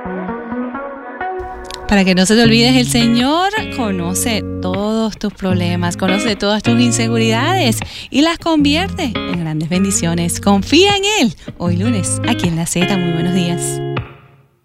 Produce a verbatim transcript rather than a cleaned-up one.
Para que no se te olvides, el Señor conoce todos tus problemas, conoce todas tus inseguridades y las convierte en grandes bendiciones. Confía en Él. Hoy lunes, aquí en La Z. Muy buenos días.